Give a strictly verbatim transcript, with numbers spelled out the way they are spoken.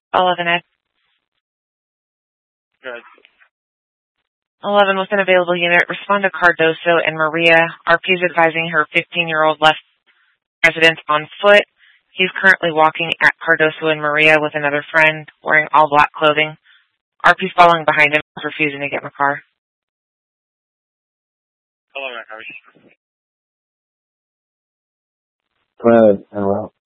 eleven, Ed. Good. eleven, with an available unit, respond to Cardoso and Maria. R P is advising her fifteen-year-old left residence on foot. He's currently walking at Cardoso and Maria with another friend, wearing all black clothing. R P's following behind him, refusing to get in the car. Hello, how are you? Good, and well.